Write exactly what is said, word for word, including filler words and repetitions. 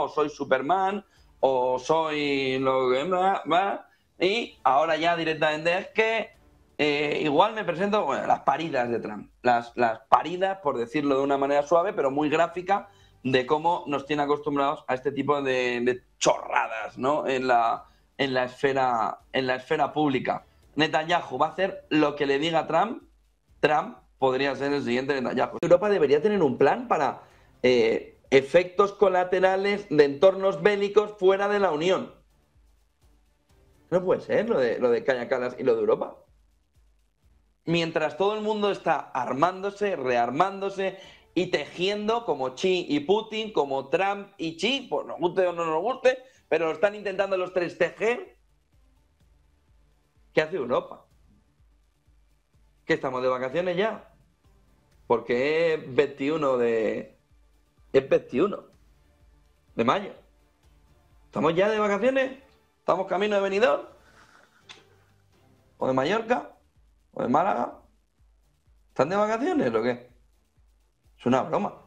o soy Superman, o soy lo que va, va, y ahora ya directamente es que eh, igual me presento, bueno, las paridas de Trump, las, las paridas, por decirlo de una manera suave, pero muy gráfica, de cómo nos tiene acostumbrados a este tipo de, de chorradas, ¿no? En la, en la esfera, en la esfera pública. Netanyahu va a hacer lo que le diga Trump. Trump podría ser el siguiente Netanyahu. Europa debería tener un plan para eh, efectos colaterales de entornos bélicos fuera de la Unión. No puede ser lo de, lo de Kaja Kallas y lo de Europa. Mientras todo el mundo está armándose, rearmándose y tejiendo como Xi y Putin, como Trump y Xi, pues nos guste o no nos guste, pero lo están intentando los tres tejer. ¿Qué hace Europa? ¿Que estamos de vacaciones ya? Porque es veintiuno de... es veintiuno de mayo. ¿Estamos ya de vacaciones? ¿Estamos camino de Benidorm? ¿O de Mallorca? ¿O de Málaga? ¿Están de vacaciones o qué? Es una broma.